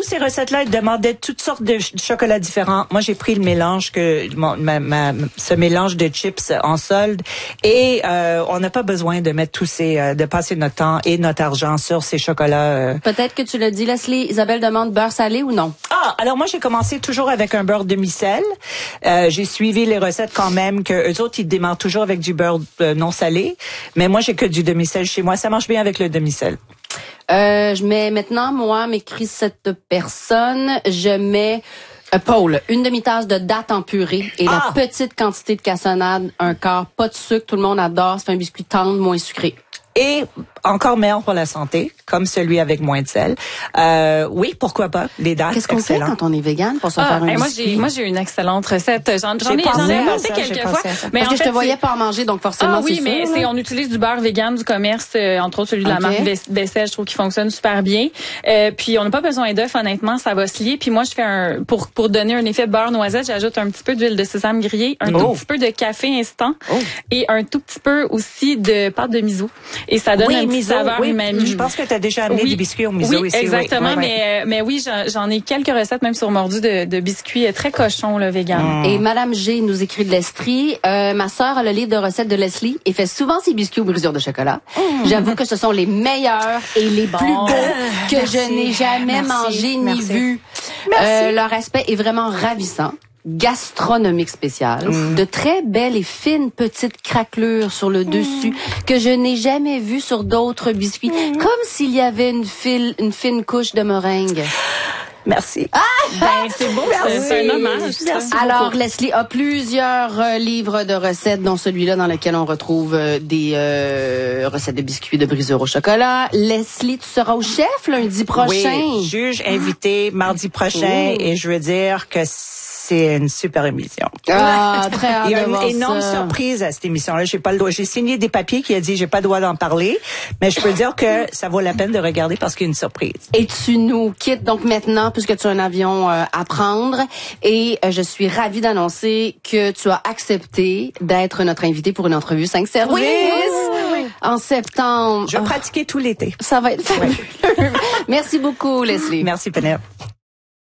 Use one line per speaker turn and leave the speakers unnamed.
ces recettes-là, elles demandaient toutes sortes de chocolats différents. Moi, j'ai pris le mélange ce mélange de chips en solde et on n'a pas besoin de mettre de passer notre temps et notre argent sur ces chocolats.
Peut-être que tu l'as dit, Leslie. Isabelle demande beurre salé ou non?
Alors moi, j'ai commencé toujours avec un beurre demi-sel. J'ai suivi les recettes quand même que eux autres, ils démarrent toujours avec du beurre non salé. Mais moi, j'ai que du demi-sel chez moi. Ça marche bien avec le demi-sel.
Je mets maintenant, moi, m'écrit cette personne, je mets Paul, une demi-tasse de dattes en purée et la petite quantité de cassonade, un quart, pas de sucre, tout le monde adore, c'est un biscuit tendre, moins sucré.
Et encore meilleur pour la santé, comme celui avec moins de sel. Oui, pourquoi pas, les dattes.
Qu'est-ce qu'on fait quand on est végane pour se faire un biscuit?
Moi, j'ai une excellente recette. J'en ai inventé quelques fois.
Mais parce que je te voyais pas en manger, donc forcément,
oui, mais on utilise du beurre vegan du commerce, entre autres celui de la marque Bessel, je trouve qu'il fonctionne super bien. Puis on n'a pas besoin d'œufs, honnêtement, ça va se lier. Puis moi, je fais pour donner un effet beurre noisette, j'ajoute un petit peu d'huile de sésame grillée, un tout petit peu de café instant et un tout petit peu aussi de pâte de miso. Et ça donne un petit saveur umami.
Je pense que tu as déjà amené des biscuits au miso ici.
Exactement, mais oui, j'en ai quelques recettes même sur Mordu de biscuits très cochons, le vegan.
Et Madame G nous écrit de l'Estrie. Ma sœur a le livre de recettes de Leslie et fait souvent ses biscuits aux brisures de chocolat. J'avoue que ce sont les meilleurs et les plus beaux que je n'ai jamais mangés ni vus. Leur aspect est vraiment ravissant. Gastronomique spécial, de très belles et fines petites craquelures sur le dessus que je n'ai jamais vues sur d'autres biscuits, comme s'il y avait une fine couche de meringue.
Merci.
C'est beau, c'est un hommage.
Merci. Alors, Leslie a plusieurs livres de recettes, dont celui-là dans lequel on retrouve des recettes de biscuits de brisure au chocolat. Leslie, tu seras au chef lundi prochain.
Oui, juge invité mardi prochain et je veux dire que c'est une super émission.
Très hâte
Il y a
de voir
une énorme
ça.
surprise à cette émission-là. J'ai pas le droit. J'ai signé des papiers qui a dit j'ai pas le droit d'en parler, mais je peux dire que ça vaut la peine de regarder parce qu'il y a une surprise.
Et tu nous quittes donc maintenant puisque tu as un avion à prendre et je suis ravie d'annoncer que tu as accepté d'être notre invité pour une entrevue 5 services.
Oui.
En septembre.
Je vais pratiquer tout l'été.
Ça va être fabuleux. Merci beaucoup, Leslie.
Merci, Penelope.